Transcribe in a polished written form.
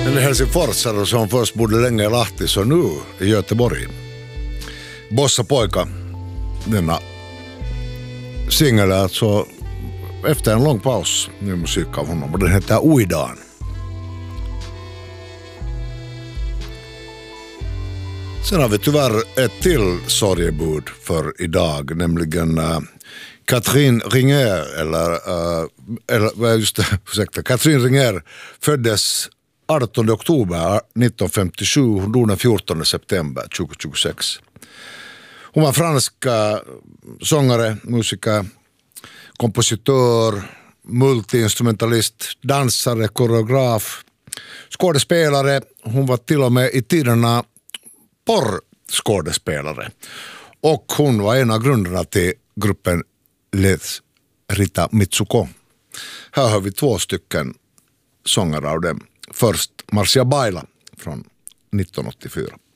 En helsingforsare som först bodde länge i Lahti så nu i Göteborg. Bossa Poika, denna singel är alltså efter en lång paus ny musik av honom och den heter Uidan. Sen har vi tyvärr ett till sorgebud för idag, nämligen Katrin Ringer eller just det, ursäkta, Katrin Ringer föddes 18 oktober 1957, hon dog den 14 september 2026. Hon var fransk sångare, musiker, kompositör, multiinstrumentalist, dansare, koreograf, skådespelare. Hon var till och med i tiderna porrskådespelare. Och hon var en av grundarna till gruppen Les Rita Mitsuko. Här har vi 2 stycken sångare av dem. Först Marcia Baila från 1984.